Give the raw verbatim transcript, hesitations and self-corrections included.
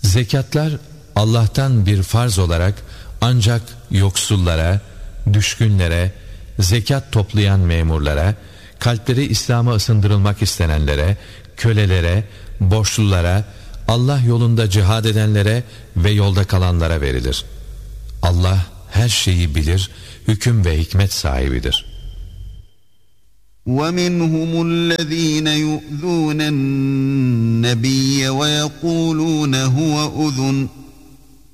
Zekatlar Allah'tan bir farz olarak ancak yoksullara, düşkünlere, zekat toplayan memurlara, kalpleri İslam'a ısındırılmak istenenlere, kölelere, borçlulara, Allah yolunda cihad edenlere ve yolda kalanlara verilir. Allah her şeyi bilir, hüküm ve hikmet sahibidir. وَمِنْهُمُ الَّذ۪ينَ يُؤْذُونَ النَّبِيَّ وَيَقُولُونَ هُوَ أُذُنٌ